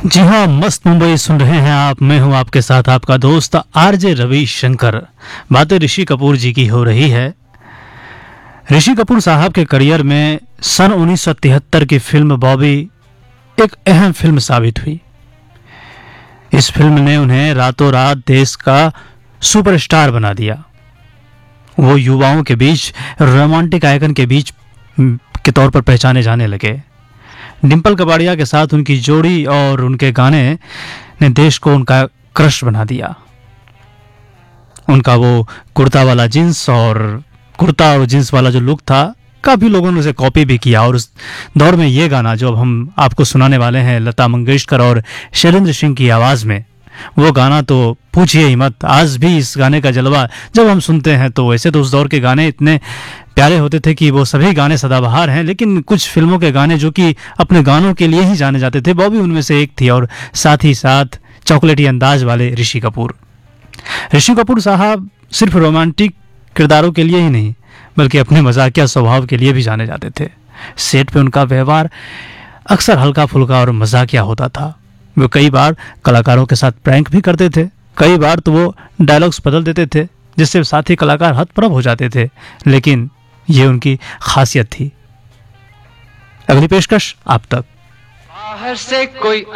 जी हाँ, मस्त मुंबई सुन रहे हैं आप। मैं हूं आपके साथ आपका दोस्त आरजे रविशंकर। बातें ऋषि कपूर जी की हो रही है। ऋषि कपूर साहब के करियर में सन 1973 की फिल्म बॉबी एक अहम फिल्म साबित हुई। इस फिल्म ने उन्हें रातों रात देश का सुपरस्टार बना दिया। वो युवाओं के बीच रोमांटिक आइकन के बीच के तौर पर पहचाने जाने लगे। डिम्पल कपाड़िया के साथ उनकी जोड़ी और उनके गाने ने देश को उनका क्रश बना दिया। उनका वो कुर्ता वाला जींस और कुर्ता और जींस वाला जो लुक था, काफ़ी लोगों ने उसे कॉपी भी किया। और उस दौर में ये गाना जो अब हम आपको सुनाने वाले हैं, लता मंगेशकर और शैलेंद्र सिंह की आवाज़ में, वो गाना तो पूछिए ही मत। आज भी इस गाने का जलवा जब हम सुनते हैं तो वैसे तो उस दौर के गाने इतने प्यारे होते थे कि वो सभी गाने सदाबहार हैं, लेकिन कुछ फिल्मों के गाने जो कि अपने गानों के लिए ही जाने जाते थे, बॉबी उनमें से एक थी। और साथ ही साथ चॉकलेटी अंदाज वाले ऋषि कपूर। ऋषि कपूर साहब सिर्फ रोमांटिक किरदारों के लिए ही नहीं, बल्कि अपने मजाकिया स्वभाव के लिए भी जाने जाते थे। सेट पे उनका व्यवहार अक्सर हल्का फुल्का और मजाकिया होता था। वो कई बार कलाकारों के साथ प्रैंक भी करते थे, कई बार तो वो डायलॉग्स बदल देते थे जिससे साथी कलाकार हतप्रभ हो जाते थे, लेकिन ये उनकी खासियत थी। अगली पेशकश आप तक। बाहर से कोई